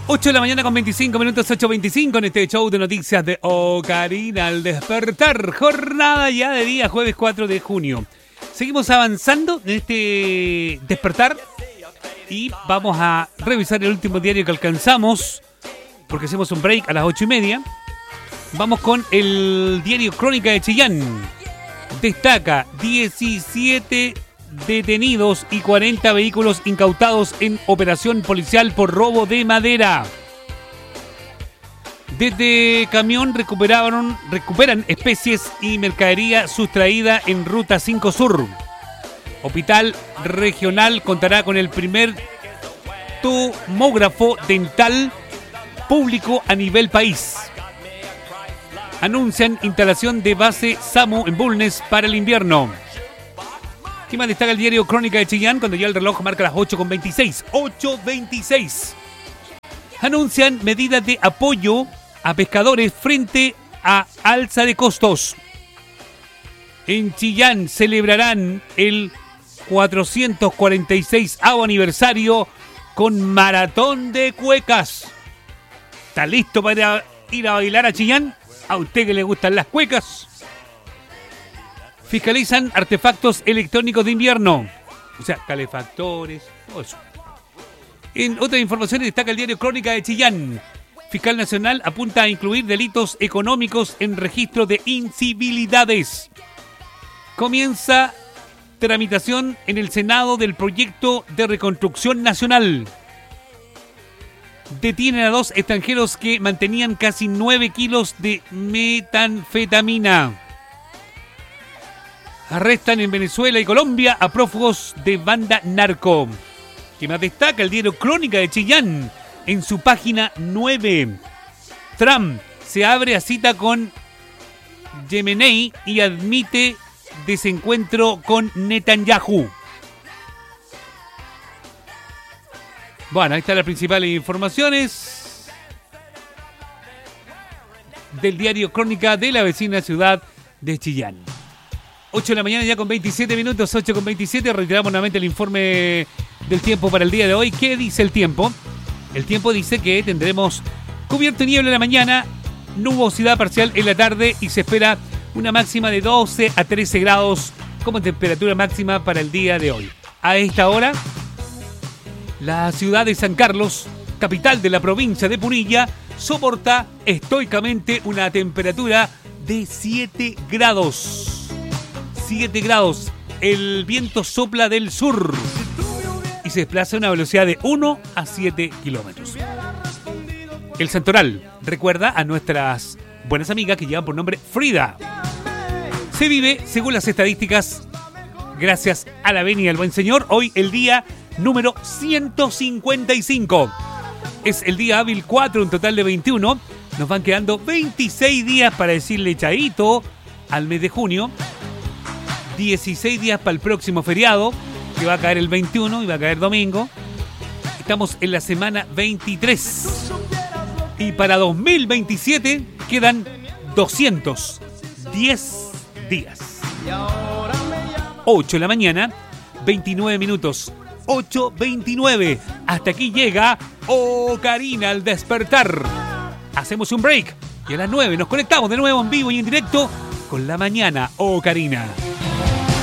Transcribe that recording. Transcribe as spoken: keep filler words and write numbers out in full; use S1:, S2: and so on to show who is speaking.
S1: ocho de la mañana con veinticinco minutos, ocho veinticinco en este show de noticias de Ocarina al despertar. Jornada ya de día, jueves cuatro de junio. Seguimos avanzando en este despertar y vamos a revisar el último diario que alcanzamos, porque hacemos un break a las ocho y media. Vamos con el diario Crónica de Chillán. Destaca diecisiete detenidos y cuarenta vehículos incautados en operación policial por robo de madera. Desde camión recuperaron, recuperan especies y mercadería sustraída en Ruta cinco Sur. Hospital Regional contará con el primer tomógrafo dental público a nivel país. Anuncian instalación de base SAMU en Bulnes para el invierno. ¿Qué más destaca el diario Crónica de Chillán cuando ya el reloj marca las ocho con veintiséis? ocho veintiséis. Anuncian medidas de apoyo a pescadores frente a alza de costos. En Chillán celebrarán el cuatrocientos cuarenta y seis aniversario con maratón de cuecas. ¿Está listo para ir a bailar a Chillán? ¿A usted que le gustan las cuecas? Fiscalizan artefactos electrónicos de invierno. O sea, calefactores, todo eso. En otras informaciones destaca el diario Crónica de Chillán. Fiscal Nacional apunta a incluir delitos económicos en registro de incivilidades. Comienza tramitación en el Senado del proyecto de reconstrucción nacional. Detienen a dos extranjeros que mantenían casi nueve kilos de metanfetamina. Arrestan en Venezuela y Colombia a prófugos de banda narco. ¿Qué más destaca el diario Crónica de Chillán? En su página nueve. Trump se abre a cita con Yemenei y admite desencuentro con Netanyahu. Bueno, ahí están las principales informaciones del diario Crónica de la vecina ciudad de Chillán. ocho de la mañana ya con veintisiete minutos, ocho con veintisiete. Retiramos nuevamente el informe del tiempo para el día de hoy. ¿Qué dice el tiempo? El tiempo dice que tendremos cubierto y niebla en la mañana, nubosidad parcial en la tarde y se espera una máxima de doce a trece grados como temperatura máxima para el día de hoy. A esta hora, la ciudad de San Carlos, capital de la provincia de Punilla, soporta estoicamente una temperatura de siete grados. siete grados. El viento sopla del sur y se desplaza a una velocidad de uno a siete kilómetros. El Santoral recuerda a nuestras buenas amigas que llevan por nombre Frida. Se vive, según las estadísticas, gracias a la venia del buen señor, hoy el día número ciento cincuenta y cinco. Es el día hábil cuatro, un total de veintiuno. Nos van quedando veintiséis días para decirle chaito al mes de junio. dieciséis días para el próximo feriado, que va a caer el veintiuno y va a caer domingo. Estamos en la semana veintitrés. Y para dos mil veintisiete quedan doscientos diez días. ocho de la mañana, veintinueve minutos. ocho veintinueve. Hasta aquí llega Ocarina al despertar. Hacemos un break y a las nueve nos conectamos de nuevo en vivo y en directo con la mañana Ocarina.